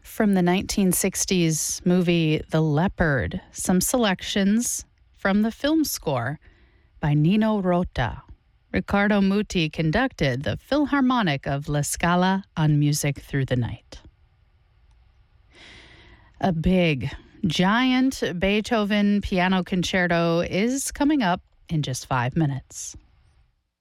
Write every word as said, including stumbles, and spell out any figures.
From the nineteen sixties movie The Leopard, some selections from the film score by Nino Rota. Riccardo Muti conducted the Philharmonic of La Scala on Music Through the Night. A big, giant Beethoven piano concerto is coming up in just five minutes.